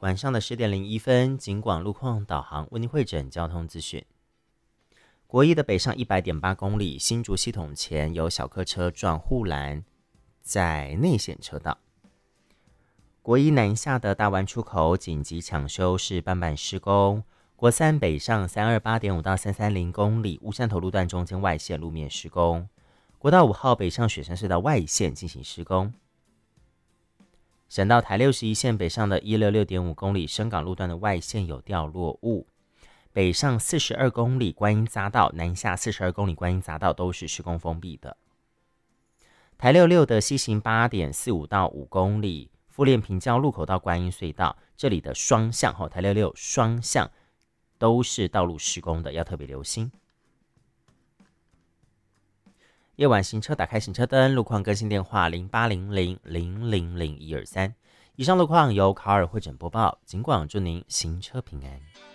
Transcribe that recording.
晚上的10:01，警广路况导航为您汇整交通资讯。国一的北上100.8公里，新竹系统前有小客车撞护栏，在内线车道。国一南下的大湾出口紧急抢修是半板施工。国三北上328.5到330公里，乌山头路段中间外线路面施工。国道5号北上雪山隧道外线进行施工。省道台61线北上的166.5公里，深港路段的外线有掉落物。北上42公里观音匝道，南下42公里观音匝道都是施工封闭的。台66的西行8.45到5公里，富恋平交路口到观音隧道，这里的双向台66双向都是道路施工的，要特别留心。夜晚行车打开行车灯，路况更新电话0800000123。以上路况由卡尔汇整播报，警广祝您行车平安。